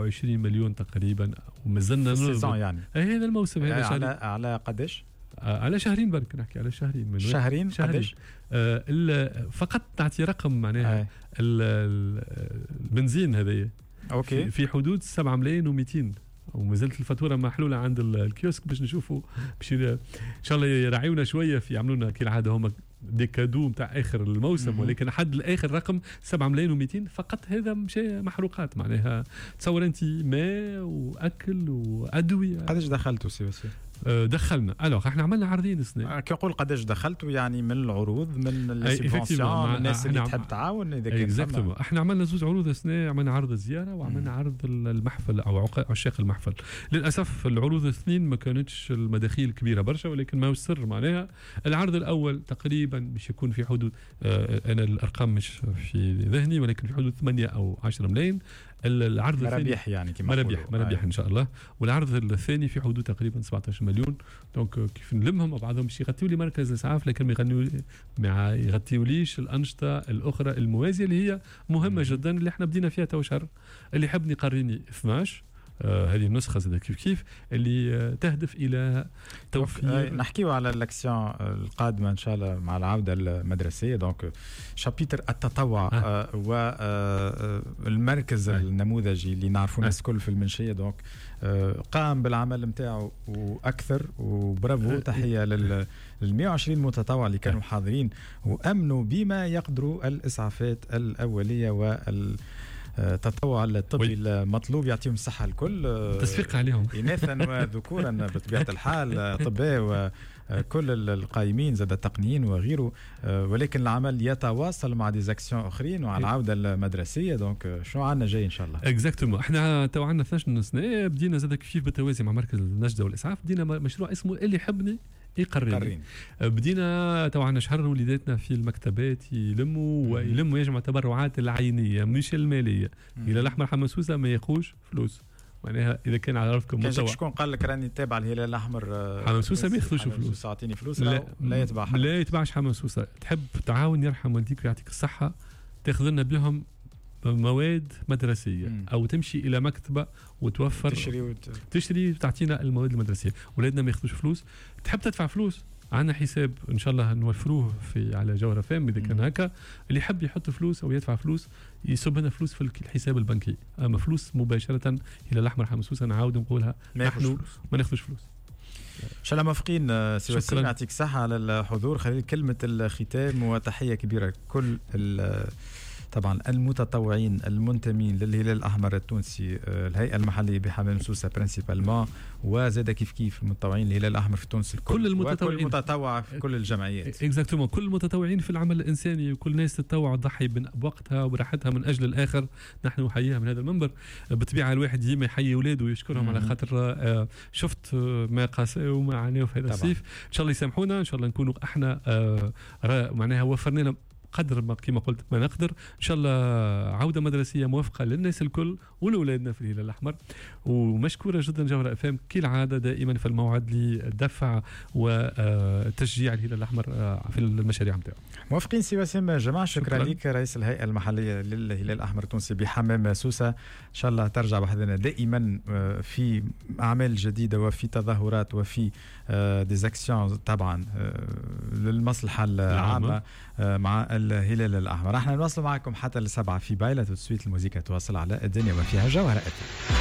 120 مليون تقريبا، ومازلنا نرضى يعني هذا الموسم هذا على قداش؟ على شهرين برك، نحكي على شهرين من شهرين قداش؟ فقط تعطي رقم معناها البنزين هذايا اوكي في حدود 7 ملايين و200، ومازالت الفاتوره محلوله عند الكيوسك باش نشوفوا باش ان شاء الله يراعيونا شويه في يعملوا لنا كالعاده هما دي كادو نتاع اخر الموسم، ولكن حد الاخر رقم 7 ملايين و200 فقط. هذا مشي محروقات معناها، تصور انت ماء واكل وادويه. قداش دخلتوا سي وسيم؟ دخلنا احنا عملنا عرضين السنه. كي نقول قداش دخلتوا يعني من العروض، من السيبونسيون، من الناس اللي تحب تعاون، اذا كان احنا عملنا زوج عروض السنه، عملنا عرض الزياره وعملنا عرض المحفل او عشاق المحفل. للاسف العروض الاثنين ما كانتش المداخيل كبيره برشا، ولكن ما هو السر معناها العرض الاول تقريبا باش يكون في حدود انا الارقام مش في ذهني، ولكن في حدود 8 أو 10 ملايين. العرض مرابح يعني كما مرابح ان شاء الله. والعرض الثاني في حدود تقريبا 17 مليون. دونك كيف نلمهم بعضهم باش يغطيوا لي مركز الاسعاف، لكن ما يغطيوليش الانشطه الاخرى الموازيه اللي هي مهمه جدا، اللي احنا بدينا فيها تو شهر. اللي يحبني قريني 12 هذه النسخه زاد كيف اللي تهدف الى توفير. نحكيو على الاكسيون القادمه ان شاء الله مع العوده المدرسيه. دونك شابيتر التطوع والمركز النموذجي اللي نعرفوا الناس كل في المنشيه. دونك قام بالعمل نتاعو واكثر، وبرافو تحيه لل 120 متطوع اللي كانوا حاضرين وامنوا بما يقدروا الاسعافات الاوليه وال التطوع الطبي المطلوب. يعطيهم الصحة الكل، تصفيق عليهم إناثا وذكورا بطبيعة الحال، أطباء وكل القائمين زاد التقنيين وغيره. ولكن العمل يتواصل مع دي زاكسيون أخرين وعلى العودة المدرسية. دونك شو عنا جاي إن شاء الله؟ اكزاكتومون. احنا تو عندنا 12 سنة بدينا زاد كيف بالتوازي مع مركز النجدة والإسعاف. بدينا مشروع اسمه اللي يحبني يقررين. بدينا طبعا شهر وليداتنا في المكتبات يلموا يجمعوا تبرعات العينيه مش الماليه. الى الاحمر حماسوسه ما ياخوش فلوس معناها. اذا كان على رفقكم متطوع شكون قال لك راني تابع الهلال الاحمر حماسوسه ما ياخذوش فلوس، اعطيني فلوس. لا يتبع حماسوسة. لا يتبعش حماسوسه. تحب تعاون يرحم والديك ويعطيك الصحه، تاخذ لنا بهم مواد مدرسيه او تمشي الى مكتبه وتوفر تشري وتعطينا المواد المدرسيه. ولادنا ما ياخذوش فلوس. تحب تدفع فلوس، عندنا حساب ان شاء الله نوفروه في على جوهره فام. اذا كان هكا اللي يحب يحط فلوس او يدفع فلوس يصب لنا فلوس في الحساب البنكي، اما فلوس مباشره الى الاحمر حماسوسه نعاود نقولها نحن ما ناخذوش فلوس. ان شاء الله موافقين. سي وسيم يعطيك الصحه على الحضور. خليل كلمه الختام وتحيه كبيره كل طبعا المتطوعين المنتمين للهلال الأحمر التونسي، الهيئة المحلية بحمام سوسة برينسيبالمون، وزاد كيف المتطوعين للهلال الأحمر في تونس الكل. كل المتطوعين، وكل متطوع في كل الجمعيات. اكزاكتومون. كل المتطوعين في العمل الإنساني، وكل ناس تتطوع وتضحي بوقتها وبراحتها من أجل الآخر. نحن نحييها من هذا المنبر. بالطبيعة الواحد ديما يحيي أولاده ويشكرهم على خاطر شفت ما قاسوا وما عانوا في هذا الصيف. إن شاء الله يسامحونا، إن شاء الله نكونوا احنا معناها وفرنا لهم قدر ما كما قلت ما نقدر. ان شاء الله عوده مدرسيه موفقه للناس الكل ولولادنا في الهلال الاحمر. ومشكوره جدا جوهره افام كالعاده دائما في الموعد لدفع وتشجيع الهلال الاحمر في المشاريع نتاعو. موافقين سي وسيم جماعه. شكرا لك رئيس الهيئه المحليه للهلال الاحمر التونسي بحمام سوسه. ان شاء الله ترجع بحضنا دائما في اعمال جديده وفي تظاهرات وفي ديزاكسيون طبعا للمصلحه العامه مع الهلال الأحمر. احنا نواصل معكم حتى ل7 في بايلة وتسويت الموسيقى تواصل على الدنيا وفيها جوهرة.